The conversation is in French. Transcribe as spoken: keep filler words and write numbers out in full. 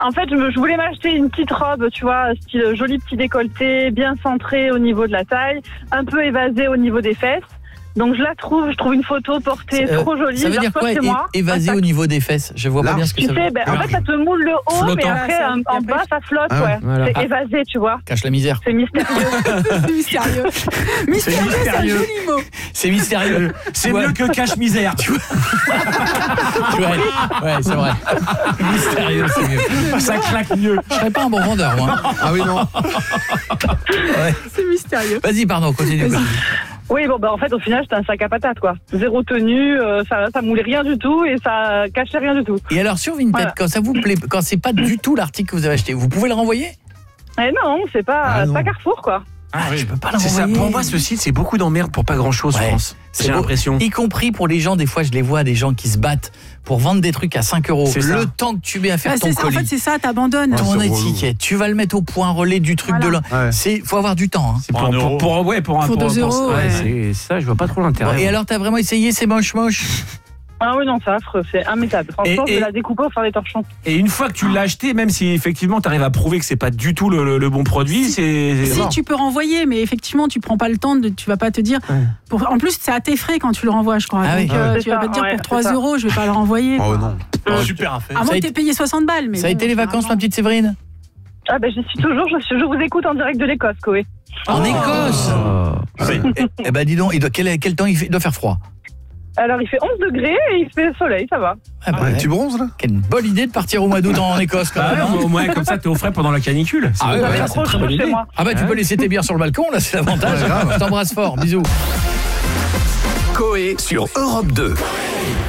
En fait, je, me, je voulais m'acheter une petite robe, tu vois, style joli petit décolleté, bien centré au niveau de la taille, un peu évasé au niveau des fesses. Donc je la trouve, je trouve une photo portée euh, trop jolie. Ça veut dire quoi, é- moi, évasé au niveau des fesses? Je vois Là, pas bien ce que tu ça sais, veut dire. Ben, en fait, ça te moule le haut, Flottant. mais après, en, en bas, ça flotte, ah, ouais. Voilà. C'est évasé, tu vois. Cache la misère. C'est mystérieux. C'est mystérieux. Mystérieux, c'est un joli mot. C'est mystérieux. C'est mieux que cache-misère. Tu vois. Tu vois, ouais, c'est vrai. Mystérieux, c'est mieux. Ça claque mieux. Je serais pas un bon vendeur, moi. Ah oui, non. Ouais. C'est mystérieux. Vas-y, pardon, continue. Vas-y. Oui, bon, bah, en fait, au final, c'était un sac à patates, quoi. Zéro tenue, euh, ça, ça moulait rien du tout et ça cachait rien du tout. Et alors, sur Vinted, voilà. Quand ça vous plaît, quand c'est pas du tout l'article que vous avez acheté, vous pouvez le renvoyer? Eh non, c'est pas, ah non. pas Carrefour, quoi. Ah, oui. Je peux pas le renvoyer. C'est ça. Pour moi, ce site, c'est beaucoup d'emmerde pour pas grand-chose, ouais. France. J'ai beau, l'impression. Y compris pour les gens, des fois, je les vois, des gens qui se battent pour vendre des trucs à cinq euros. Le ça. temps que tu mets à faire bah, ton ça, colis. En fait, c'est ça, t'abandonnes. Ton étiquette, tu vas le mettre au point relais du truc voilà. de là. Ouais. C'est, faut avoir du temps. Hein. C'est pour, pour, pour, pour, ouais, pour un pour deux euros. Ouais, ouais. C'est ça, je vois pas trop l'intérêt. Bon, et alors, t'as vraiment essayé, c'est moche, moche. Ah oui, non, c'est affreux, c'est immétable. Franchement, et, et, je vais la découper pour faire des torchons. Et une fois que tu l'as acheté, même si effectivement tu arrives à prouver que c'est pas du tout le, le, le bon produit, si, c'est... Si, tu peux renvoyer, mais effectivement, tu prends pas le temps, de, tu vas pas te dire... Ouais. Pour, en plus, c'est à tes frais quand tu le renvoies, je crois. Ah donc, oui. euh, ouais. tu vas pas te dire ouais, pour trois euros, je vais pas le renvoyer. Oh non. Oh, super affaire. À moins que t'aies payé soixante balles. Mais ça a bon, été les vacances, ma petite Séverine? Ah ben, je suis toujours, je, je vous écoute en direct de l'Écosse, Koé. En oh. Écosse oh. Oui. Eh, eh ben, dis donc, il doit, quel, quel temps il, fait, il doit faire froid? Alors, il fait onze degrés et il fait soleil, ça va. Ah bah, ouais. Tu bronzes, là? Quelle bonne idée de partir au mois d'août en Écosse, quand ah, même. Au moins, comme ça, t'es au frais pendant la canicule. Ah, ouais, ouais, c'est trop chaud chez moi. Ah bah, tu peux laisser tes bières sur le balcon, là, c'est l'avantage. Je t'embrasse fort, bisous. Koé sur Europe deux.